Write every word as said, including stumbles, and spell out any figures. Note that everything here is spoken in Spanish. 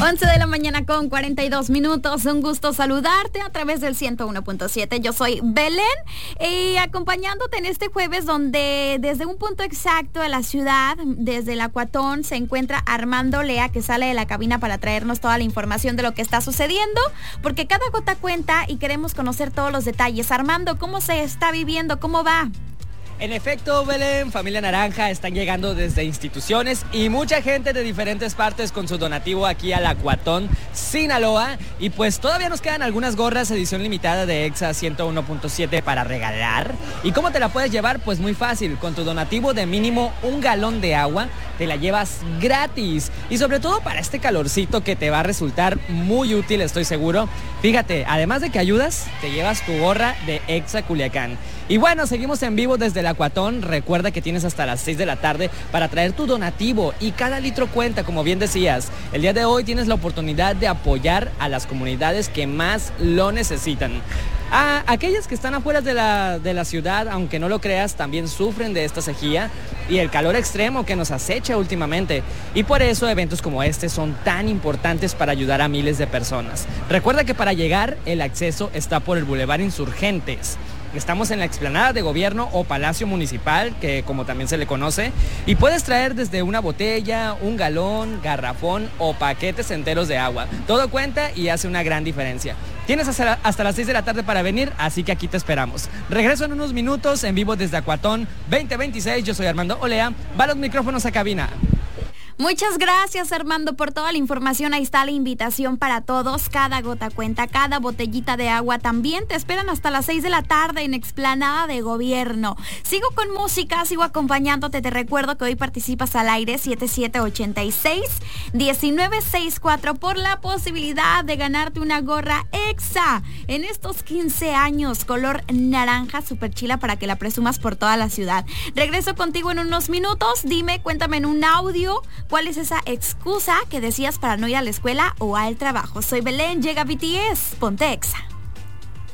once de la mañana con cuarenta y dos minutos. Un gusto saludarte a través del ciento uno punto siete. Yo soy Belén y acompañándote en este jueves donde desde un punto exacto de la ciudad, desde el Acuatón, se encuentra Armando Lea, que sale de la cabina para traernos toda la información de lo que está sucediendo, porque cada gota cuenta y queremos conocer todos los detalles. Armando, ¿cómo se está viviendo? ¿Cómo va? En efecto, Belén, Familia Naranja están llegando desde instituciones y mucha gente de diferentes partes con su donativo aquí al Acuatón, Sinaloa. Y pues todavía nos quedan algunas gorras edición limitada de Exa ciento uno punto siete para regalar. ¿Y cómo te la puedes llevar? Pues muy fácil, con tu donativo de mínimo un galón de agua, te la llevas gratis. Y sobre todo para este calorcito que te va a resultar muy útil, estoy seguro. Fíjate, además de que ayudas, te llevas tu gorra de Exa Culiacán. Y bueno, seguimos en vivo desde el Acuatón. Recuerda que tienes hasta las seis de la tarde para traer tu donativo y cada litro cuenta, como bien decías. El día de hoy tienes la oportunidad de apoyar a las comunidades que más lo necesitan. A aquellas que están afuera de la, de la ciudad, aunque no lo creas, también sufren de esta sequía y el calor extremo que nos acecha últimamente. Y por eso eventos como este son tan importantes para ayudar a miles de personas. Recuerda que para llegar el acceso está por el Boulevard Insurgentes. Estamos en la explanada de gobierno o Palacio Municipal, que como también se le conoce, y puedes traer desde una botella, un galón, garrafón o paquetes enteros de agua. Todo cuenta y hace una gran diferencia. Tienes hasta, hasta las seis de la tarde para venir, así que aquí te esperamos. Regreso en unos minutos en vivo desde Acuatón veinte veintiséis. Yo soy Armando Olea. Va los micrófonos a cabina. Muchas gracias, Armando, por toda la información. Ahí está la invitación para todos. Cada gota cuenta, cada botellita de agua. También te esperan hasta las seis de la tarde en Explanada de Gobierno. Sigo con música, sigo acompañándote. Te recuerdo que hoy participas al aire siete siete ocho seis, uno nueve seis cuatro por la posibilidad de ganarte una gorra Exa en estos quince años, color naranja, súper chila para que la presumas por toda la ciudad. Regreso contigo en unos minutos. Dime, cuéntame en un audio, ¿cuál es esa excusa que decías para no ir a la escuela o al trabajo? Soy Belén, llega B T S, ponte Exa.